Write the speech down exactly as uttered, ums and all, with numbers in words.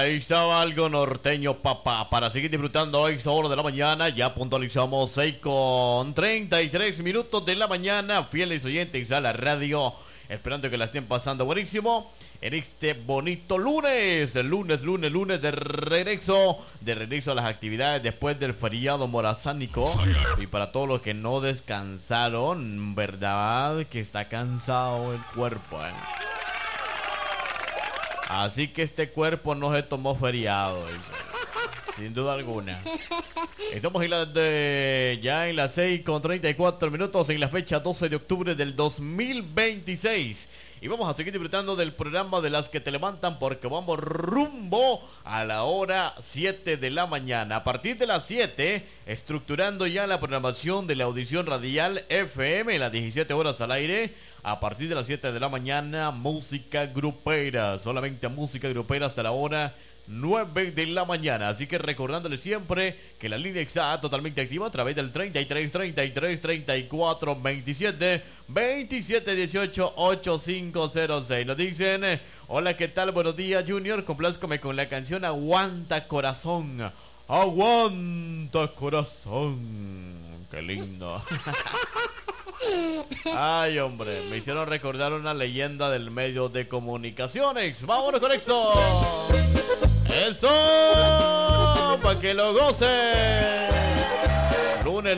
Ahí estaba algo norteño, papá. Para seguir disfrutando a esta hora de la mañana, ya puntualizamos seis con treinta y tres minutos de la mañana. Fieles oyentes a la radio, esperando que la estén pasando buenísimo en este bonito lunes. Lunes, lunes, lunes de regreso. De regreso a las actividades después del feriado morazánico. Y para todos los que no descansaron, verdad que está cansado el cuerpo, ¿eh? Así que este cuerpo no se tomó feriado, sin duda alguna. Estamos en la de, ya en las seis con treinta y cuatro minutos, en la fecha doce de octubre del dos mil veintiséis. Y vamos a seguir disfrutando del programa de Las que te levantan, porque vamos rumbo a la hora siete de la mañana. A partir de las siete, estructurando ya la programación de la audición radial F M, las diecisiete horas al aire. A partir de las siete de la mañana, música grupera. Solamente música grupera hasta la hora nueve de la mañana. Así que recordándole siempre que la línea está totalmente activa a través del treinta y tres, treinta y tres, treinta y cuatro, veintisiete, veintisiete, dieciocho, ochenta y cinco cero seis. Nos dicen: hola, ¿qué tal? Buenos días, Junior. Complázcome con la canción Aguanta Corazón. Aguanta Corazón. Qué lindo. Ay, hombre, me hicieron recordar una leyenda del medio de comunicaciones. ¡Vámonos con esto! ¡Eso! ¡Para que lo gocen! Lunes